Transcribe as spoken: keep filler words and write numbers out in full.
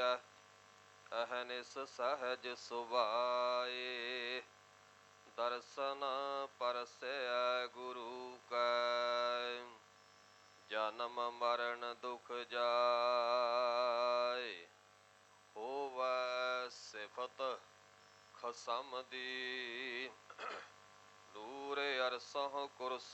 ਕੀਆ ਅਹਨਿਸ ਸਹਜ ਸੁਭਾਏ। ਦਰਸ਼ਨ ਪਰਸੈ ਗੁਰੂ ਕੈ ਜਨਮ ਮਰਨ ਦੁਖ ਜਾਏ। ਹੋਵੈ ਸਿਫਤ ਖਸਮ ਦੀ ਦੂਰ ਅਰਸਹੁ ਕੁਰਸ